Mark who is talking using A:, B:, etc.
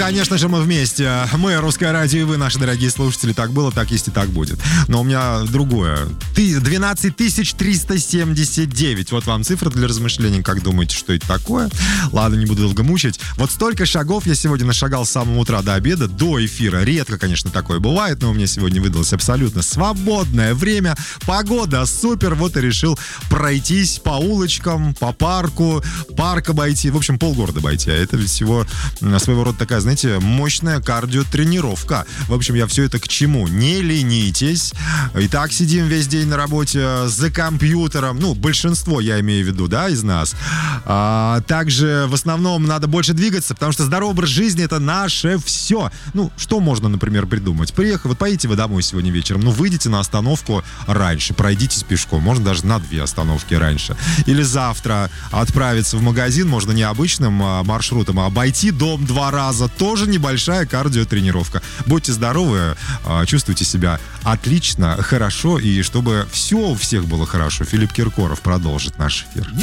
A: конечно же, мы вместе. Мы, Русское радио, и вы, наши дорогие слушатели. Так было, так есть и так будет. Но у меня другое. 12 379. Вот вам цифра для размышлений. Как думаете, что это такое? Ладно, не буду долго мучить. Вот столько шагов я сегодня нашагал с самого утра до обеда, до эфира. Редко, конечно, такое бывает, но у меня сегодня выдалось абсолютно свободное время. Погода супер. Вот и решил пройтись по улочкам, по парку. Парк обойти. В общем, полгорода обойти. А это ведь всего своего рода такая, знаете, мощная кардиотренировка. В общем, я все это к чему? Не ленитесь. Итак, сидим весь день на работе за компьютером. Ну, большинство, я имею в виду, да, из нас. Также в основном надо больше двигаться, потому что здоровый образ жизни — это наше все. Ну, что можно, например, придумать? Приехали, вот поедете вы домой сегодня вечером, ну, выйдите на остановку раньше, пройдитесь пешком, можно даже на 2 остановки раньше. Или завтра отправиться в магазин, можно не обычным маршрутом, а обойти дом 2 раза. Тоже небольшая кардиотренировка. Будьте здоровы, чувствуйте себя отлично, хорошо, и чтобы все у всех было хорошо. Филипп Киркоров продолжит наш эфир.